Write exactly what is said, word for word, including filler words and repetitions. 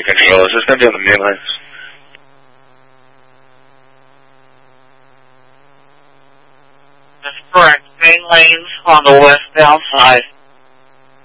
street control. Is this going to be on the main lines? That's correct. Main lanes on the westbound side.